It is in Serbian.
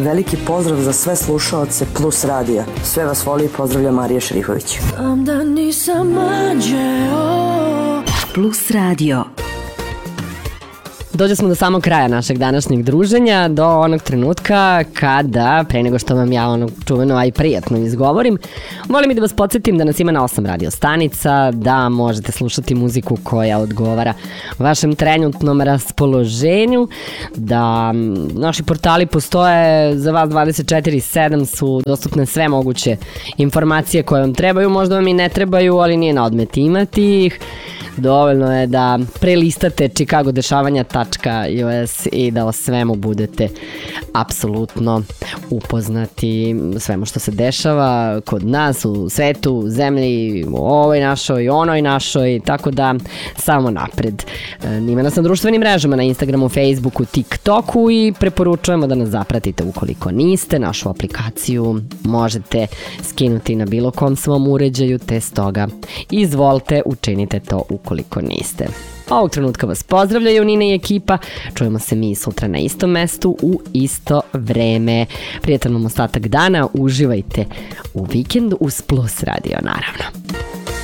veliki pozdrav za sve slušaoce Plus radija. Sve vas voli i pozdravlja Marija Šerifović. Plus radio. Dođe smo do samog kraja našeg današnjeg druženja, do onog trenutka kada, pre nego što vam ja ono čuveno, a i prijatno izgovorim, volim i da vas podsjetim da nas ima na 8 radio stanica, da možete slušati muziku koja odgovara vašem trenutnom raspoloženju, da naši portali postoje za vas 24/7, su dostupne sve moguće informacije koje vam trebaju, možda vam i ne trebaju, ali nije na odmet imati ih. Dovoljno je da prelistate chicagodešavanja.us i da o svemu budete apsolutno upoznati, svemu što se dešava kod nas, u svetu, u zemlji, u ovoj našoj, onoj našoj, tako da samo napred. Ima nas na društvenim mrežama, na Instagramu, Facebooku, TikToku i preporučujemo da nas zapratite ukoliko niste. Našu aplikaciju možete skinuti na bilo kom svom uređaju, te stoga izvolite, učinite to ukoliko niste. Ovog trenutka vas pozdravljaju Nina i ekipa. Čujemo se mi sutra na istom mestu u isto vreme. Prijatan vam ostatak dana. Uživajte u vikendu uz Plus radio, naravno.